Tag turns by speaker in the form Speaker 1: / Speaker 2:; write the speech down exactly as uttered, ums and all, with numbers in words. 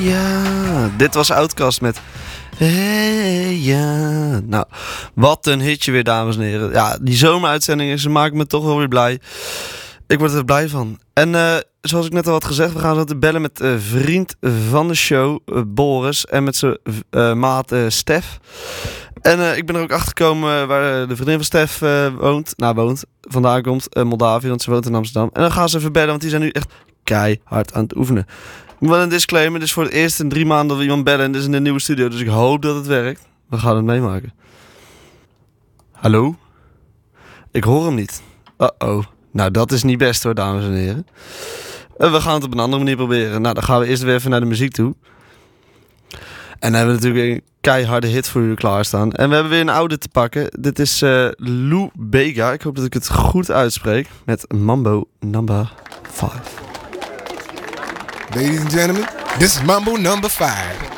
Speaker 1: ja. Dit was Outkast met Hey, ja. Nou, wat een hitje weer, dames en heren. Ja, die zomeruitzendingen, ze maken me toch wel weer blij. Ik word er blij van. En uh, zoals ik net al had gezegd, we gaan zo te bellen met uh, vriend van de show, uh, Boris. En met zijn uh, maat uh, Stef. En uh, ik ben er ook achter gekomen waar de vriendin van Stef uh, woont. Nou, woont. Vandaan komt uh, Moldavië, want ze woont in Amsterdam. En dan gaan ze even bellen, want die zijn nu echt keihard aan het oefenen. Wel een disclaimer, dit is voor het eerst in drie maanden dat we iemand bellen. En dit is in de nieuwe studio, dus ik hoop dat het werkt. We gaan het meemaken. Hallo? Ik hoor hem niet. Uh-oh. Nou, dat is niet best hoor, dames en heren. Uh, we gaan het op een andere manier proberen. Nou, dan gaan we eerst weer even naar de muziek toe. En dan hebben we natuurlijk een keiharde hit voor u klaarstaan. En we hebben weer een oude te pakken. Dit is uh, Lou Bega. Ik hoop dat ik het goed uitspreek. Met Mambo number five.
Speaker 2: Ladies and gentlemen, this is Mambo number five.